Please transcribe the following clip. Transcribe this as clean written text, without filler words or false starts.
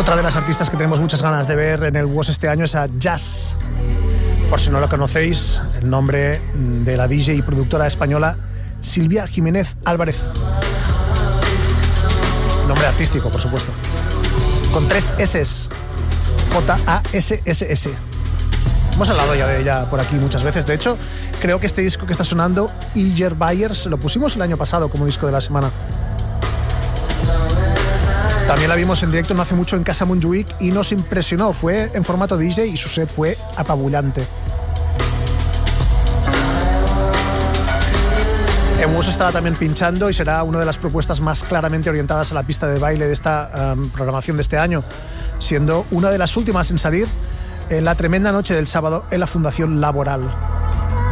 Otra de las artistas que tenemos muchas ganas de ver en el WOS este año es a Jazz. Por si no lo conocéis, el nombre de la DJ y productora española Silvia Jiménez Álvarez. Nombre artístico, por supuesto. Con 3 S's. J-A-S-S-S. Hemos hablado ya de ella por aquí muchas veces. De hecho, creo que este disco que está sonando, Iger Byers, lo pusimos el año pasado como disco de la semana. También la vimos en directo no hace mucho en Casa Montjuïc y nos impresionó. Fue en formato DJ y su set fue apabullante. En WOS estará también pinchando y será una de las propuestas más claramente orientadas a la pista de baile de esta programación de este año, siendo una de las últimas en salir en la tremenda noche del sábado en la Fundación Laboral.